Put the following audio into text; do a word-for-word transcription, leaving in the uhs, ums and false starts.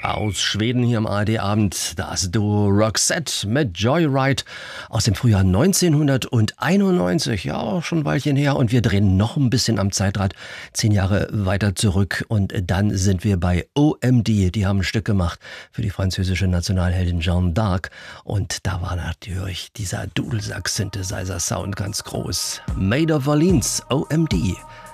Aus Schweden hier im A R D-Abend, das Duo Roxette mit Joyride aus dem Frühjahr neunzehnhunderteinundneunzig. Ja, auch schon ein Weilchen her. Und wir drehen noch ein bisschen am Zeitrad, zehn Jahre weiter zurück. Und dann sind wir bei O M D. Die haben ein Stück gemacht für die französische Nationalheldin Jeanne d'Arc. Und da war natürlich dieser Dudelsack-Synthesizer-Sound ganz groß. Made of Orleans, O M D.